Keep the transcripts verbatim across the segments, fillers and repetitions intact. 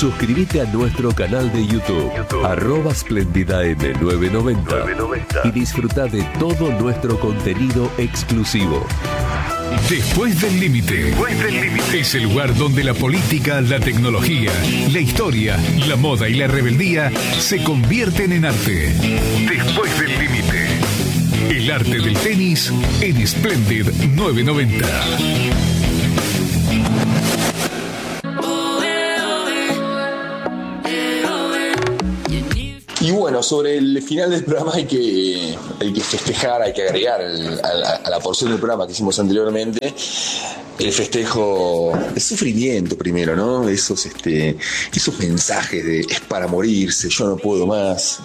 Suscríbete a nuestro canal de YouTube, YouTube. arroba Splendida M nueve noventa, y disfruta de todo nuestro contenido exclusivo. Después del límite. Después del límite. Es el lugar donde la política, la tecnología, la historia, la moda y la rebeldía se convierten en arte. Después del límite. El arte del tenis en Splendid nueve noventa. Y bueno, sobre el final del programa hay que, hay que festejar, hay que agregar el, a, la, a la porción del programa que hicimos anteriormente el festejo, el sufrimiento primero, ¿no? Esos, este, esos mensajes de es para morirse, yo no puedo más,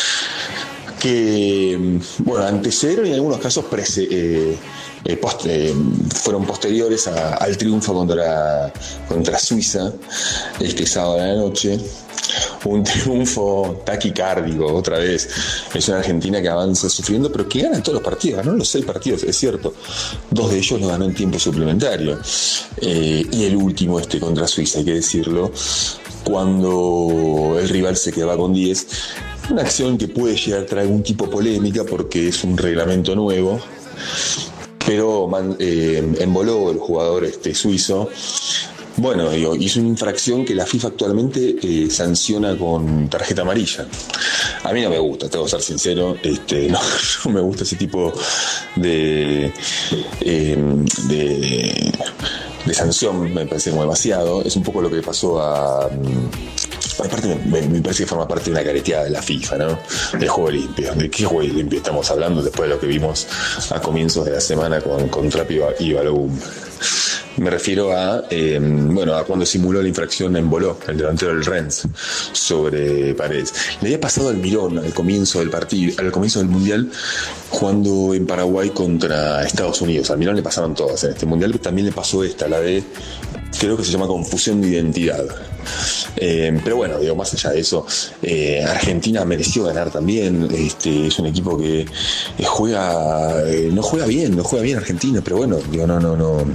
que, bueno, antecedieron y en algunos casos prese, eh, eh, post, eh, fueron posteriores a, al triunfo contra, contra Suiza este sábado a la noche. Un triunfo taquicárdico, otra vez. Es una Argentina que avanza sufriendo, pero que gana todos los partidos. Ganó los seis partidos, es cierto. Dos de ellos los ganó en tiempo suplementario. Eh, y el último, este contra Suiza, hay que decirlo, cuando el rival se quedaba con diez. Una acción que puede llegar a traer algún tipo de polémica porque es un reglamento nuevo. Pero man, eh, emboló el jugador este, suizo. Bueno, digo, hizo una infracción que la FIFA actualmente eh, sanciona con tarjeta amarilla. A mí no me gusta, tengo que ser sincero, este, no, no me gusta ese tipo de, eh, de, de sanción, me parece como demasiado. Es un poco lo que pasó a... Aparte, me, me parece que forma parte de una careteada de la FIFA, ¿no? Del juego limpio. ¿De qué juego limpio estamos hablando después de lo que vimos a comienzos de la semana con, con Trapp y Balogun? Me refiero a, eh, bueno, a cuando simuló la infracción en Boló, el delantero del Rennes, sobre Paredes. Le había pasado al Mirón al comienzo del partido, al comienzo del Mundial, jugando en Paraguay contra Estados Unidos. Al Mirón le pasaron todas en este Mundial, pero también le pasó esta, la de, creo que se llama confusión de identidad. Eh, pero bueno, digo, más allá de eso, eh, Argentina mereció ganar también. Este, es un equipo que eh, juega, eh, no juega bien, no juega bien Argentina, pero bueno, digo, no, no, no.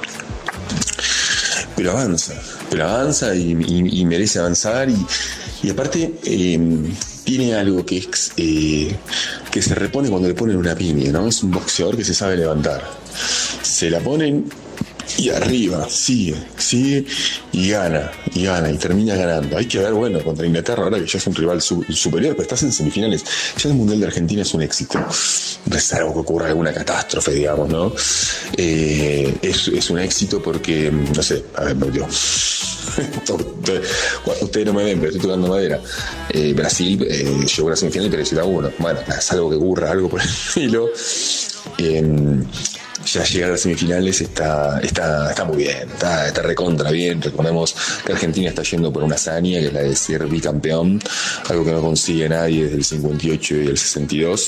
Pero avanza, pero avanza y, y, y merece avanzar y, y aparte eh, tiene algo que es eh, que se repone cuando le ponen una piña, ¿no? Es un boxeador que se sabe levantar. Se la ponen y arriba, sigue, sigue y gana, y gana, y termina ganando. Hay que ver, bueno, contra Inglaterra, ahora que ya es un rival su, superior, pero estás en semifinales. Ya el Mundial de Argentina es un éxito. No es algo que ocurra alguna catástrofe, digamos, ¿no? Eh, es, es un éxito porque, no sé, a ver, yo. Ustedes no me ven, pero estoy tocando madera. Eh, Brasil eh, llegó a la semifinal y perdió a uno. Bueno, es algo que ocurra, algo por el estilo. Eh, ya llegar a las semifinales está, está, está muy bien, está, está recontra bien. Recordemos que Argentina está yendo por una hazaña, que es la de ser bicampeón, algo que no consigue nadie desde el cincuenta y ocho y el sesenta y dos.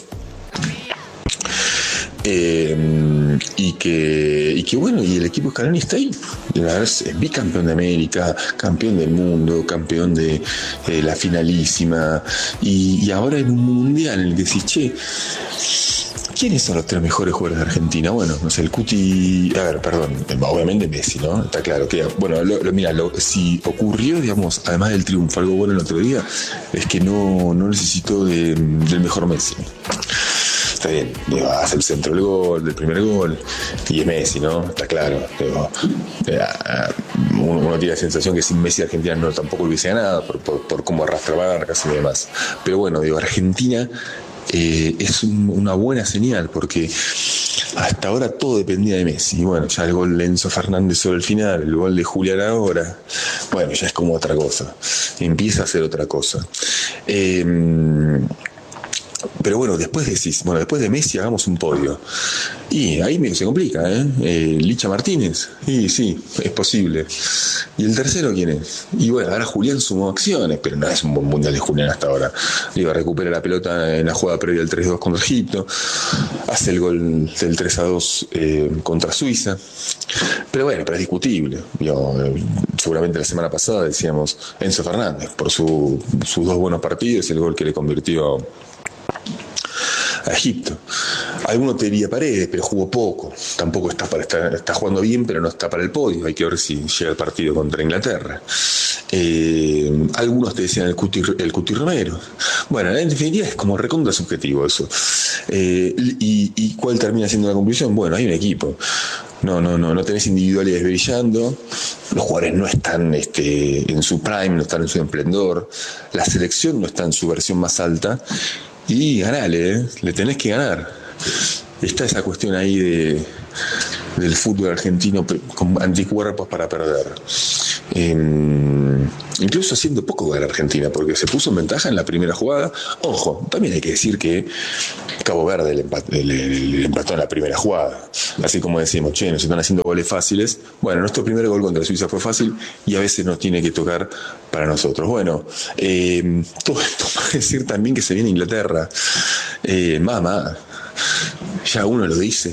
Eh, y que y que bueno, y el equipo Scaloni está ahí, es bicampeón de América, campeón del mundo, campeón de eh, la finalísima, y, y ahora en un mundial en el que decís, che, ¿quiénes son los tres mejores jugadores de Argentina? Bueno, no sé, el Cuti, a ver, perdón, obviamente Messi, ¿no? Está claro que, bueno, lo, lo, mira, lo, si ocurrió, digamos, además del triunfo, algo bueno el otro día, es que no, no necesitó de, del mejor Messi. Está bien, digo, hace el centro del gol, del primer gol, y es Messi, ¿no? Está claro. Digo, uno, uno tiene la sensación que sin Messi Argentina no tampoco lo hubiese ganado, por, por, por cómo arrastra barcas y demás. Pero bueno, digo, Argentina eh, es un, una buena señal, porque hasta ahora todo dependía de Messi. Y bueno, ya el gol de Enzo Fernández sobre el final, el gol de Julián ahora, bueno, ya es como otra cosa. Empieza a ser otra cosa. Eh, Pero bueno, después decís, bueno, después de Messi hagamos un podio. Y ahí medio se complica, ¿eh? eh Licha Martínez. Y sí, es posible. ¿Y el tercero quién es? Y bueno, ahora Julián sumó acciones, pero no es un buen mundial de Julián hasta ahora. Digo, recupera la pelota en la jugada previa del tres dos contra Egipto. Hace el gol del tres a dos eh, contra Suiza. Pero bueno, pero es discutible. Digo, seguramente la semana pasada decíamos Enzo Fernández, por su, sus dos buenos partidos y el gol que le convirtió a Egipto. Alguno te diría Paredes, pero jugó poco. Tampoco está para estar, está jugando bien, pero no está para el podio. Hay que ver si llega el partido contra Inglaterra. Eh, algunos te decían el Cuti, el Cuti Romero. Bueno, en definitiva es como recontra subjetivo eso. Eh, y, ¿Y cuál termina siendo la conclusión? Bueno, hay un equipo. No, no, no, no tenés individualidades brillando. Los jugadores no están este, en su prime, no están en su esplendor. La selección no está en su versión más alta. Y ganale, ¿eh? Le tenés que ganar. Está esa cuestión ahí de, del fútbol argentino con anticuerpos para perder. Eh, incluso haciendo poco de la Argentina, porque se puso en ventaja en la primera jugada. Ojo, también hay que decir que Cabo Verde le, empat- le, le empató en la primera jugada. Así como decimos, che, nos están haciendo goles fáciles. Bueno, nuestro primer gol contra Suiza fue fácil y a veces nos tiene que tocar para nosotros. Bueno, eh, todo esto para decir también que se viene Inglaterra. Eh, mamá, ya uno lo dice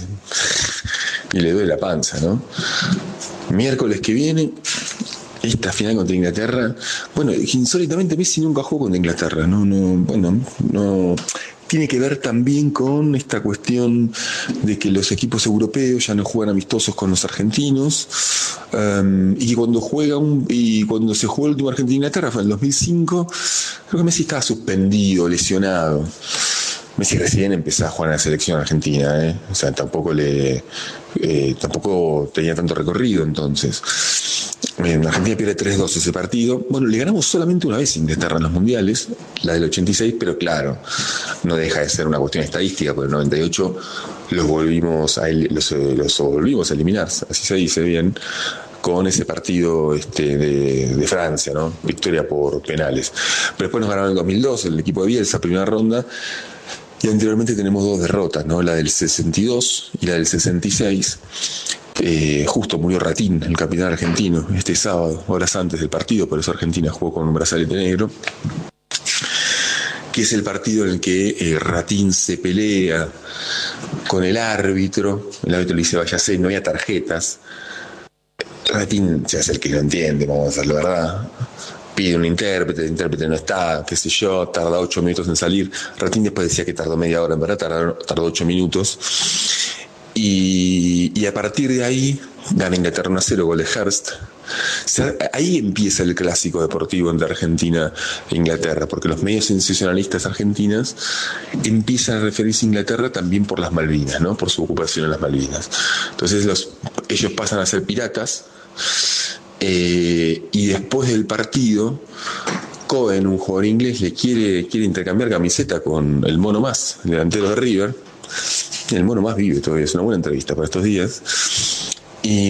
y le duele la panza, ¿no? Miércoles que viene, esta final contra Inglaterra. Bueno, insólitamente Messi nunca jugó contra Inglaterra. No, no, bueno, no. Tiene que ver también con esta cuestión de que los equipos europeos ya no juegan amistosos con los argentinos, um, y que cuando juega un, y cuando se jugó el último Argentina-Inglaterra fue en el dos mil cinco, creo que Messi estaba suspendido, lesionado. Messi recién empezó a jugar en la selección argentina, ¿eh? O sea, tampoco le eh, tampoco tenía tanto recorrido entonces. En Argentina pierde tres dos ese partido. Bueno, le ganamos solamente una vez a Inglaterra en los mundiales, la del ochenta y seis, pero claro, no deja de ser una cuestión estadística, porque en el noventa y ocho los volvimos a, los, los volvimos a eliminar, así se dice bien, con ese partido este, de, de Francia, ¿no? Victoria por penales. Pero después nos ganaron en el dos mil dos, el equipo de Bielsa, primera ronda. Y anteriormente tenemos dos derrotas, ¿no? La del sesenta y dos y la del sesenta y seis. Eh, justo murió Ratín, el capitán argentino, este sábado, horas antes del partido, por eso Argentina jugó con un brazalete negro, que es el partido en el que eh, Ratín se pelea con el árbitro. El árbitro le dice váyase, no había tarjetas. Ratín se hace el que no entiende, vamos a hacer la verdad. Pide un intérprete, el intérprete no está, qué sé yo, tarda ocho minutos en salir. Ratín después decía que tardó media hora, en verdad tardó, tardó ocho minutos. Y, y a partir de ahí gana Inglaterra uno a cero, gol de Hurst. O sea, ahí empieza el clásico deportivo entre Argentina e Inglaterra, porque los medios sensacionalistas argentinas empiezan a referirse a Inglaterra también por las Malvinas, ¿no? Por su ocupación en las Malvinas. Entonces los, ellos pasan a ser piratas. Eh, y después del partido, Cohen, un jugador inglés, le quiere, quiere intercambiar camiseta con el Mono Mas, el delantero de River. El Mono Mas vive todavía, es una buena entrevista para estos días. Y,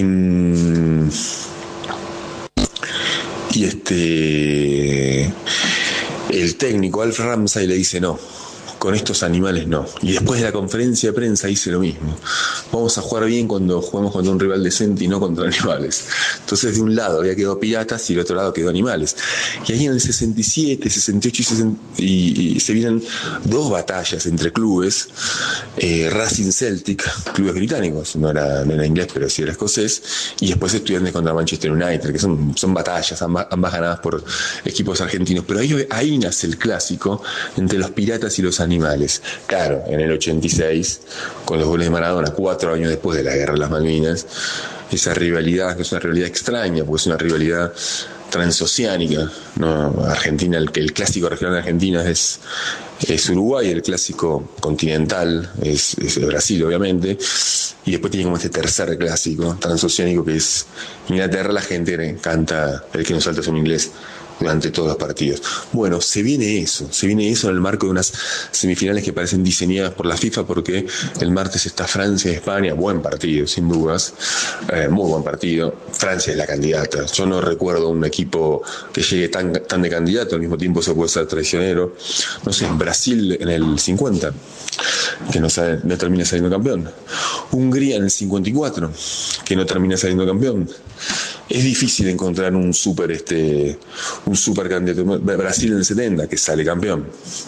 y este el técnico Alf Ramsay le dice no, con estos animales no. Y después de la conferencia de prensa dice lo mismo. Vamos a jugar bien cuando juguemos contra un rival decente y no contra animales. Entonces de un lado había quedado piratas y del otro lado quedó animales. Y ahí en el sesenta y siete, sesenta y ocho y, sesenta, y, y se vienen dos batallas entre clubes. Eh, Racing Celtic, clubes británicos, no era, no era inglés pero sí era escocés. Y después Estudiantes contra Manchester United, que son, son batallas, ambas, ambas ganadas por equipos argentinos. Pero ahí, ahí nace el clásico entre los piratas y los animales. Claro, en el ochenta y seis, con los goles de Maradona, cuatro años después de la guerra de las Malvinas, esa rivalidad, que es una rivalidad extraña, porque es una rivalidad transoceánica, ¿no? Argentina, el, el clásico regional de Argentina es, es Uruguay, el clásico continental es, es Brasil, obviamente, y después tiene como este tercer clásico transoceánico que es Inglaterra. La gente canta El que no salta es un inglés durante todos los partidos. Bueno, se viene eso, se viene eso en el marco de unas semifinales que parecen diseñadas por la FIFA, porque el martes está Francia y España, buen partido, sin dudas, eh, muy buen partido. Francia es la candidata. Yo no recuerdo un equipo que llegue tan, tan de candidato, al mismo tiempo se puede ser traicionero. No sé, Brasil en el cincuenta, que no, sale, no termina saliendo campeón. Hungría en el cincuenta y cuatro, que no termina saliendo campeón. Es difícil encontrar un super este un super candidato. Brasil en el setenta, que sale campeón.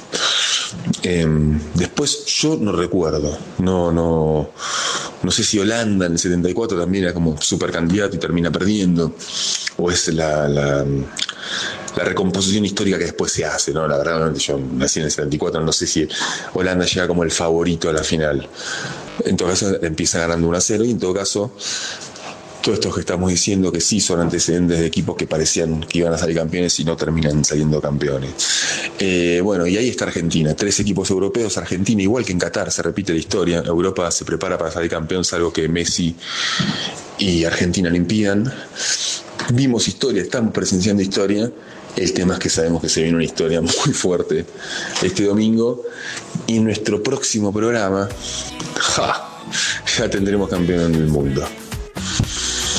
Eh, después yo no recuerdo, no no no sé si Holanda en el setenta y cuatro también era como super candidato y termina perdiendo, o es la, la la recomposición histórica que después se hace, ¿no? La verdad, yo nací en el setenta y cuatro, no sé si Holanda llega como el favorito a la final. En todo caso empieza ganando uno a cero, y en todo caso todos estos que estamos diciendo que sí son antecedentes de equipos que parecían que iban a salir campeones y no terminan saliendo campeones. Eh, bueno, y ahí está Argentina, tres equipos europeos, Argentina igual que en Qatar, se repite la historia, Europa se prepara para salir campeón, salvo que Messi y Argentina le impidan. Vimos historia, estamos presenciando historia. El tema es que sabemos que se viene una historia muy fuerte este domingo. Y en nuestro próximo programa, ¡ja!, ya tendremos campeón del mundo.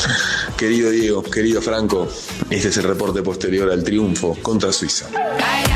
Querido Diego, querido Franco, este es el reporte posterior al triunfo contra Suiza.